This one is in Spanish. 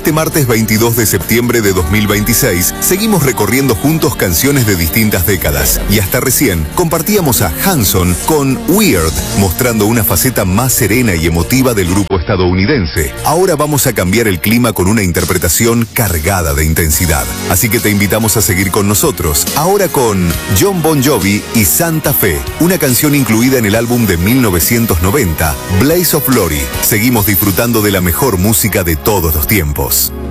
este martes 22 de septiembre de 2026 seguimos recorriendo juntos canciones de distintas décadas. Y hasta recién compartíamos a Hanson con Weird, mostrando una faceta más serena y emotiva del grupo estadounidense. Ahora vamos a cambiar el clima con una interpretación cargada de intensidad. Así que te invitamos a seguir con nosotros, ahora con Jon Bon Jovi y Santa Fe, una canción incluida en el álbum de 1990, Blaze of Glory. Seguimos disfrutando de la mejor música de todos los tiempos.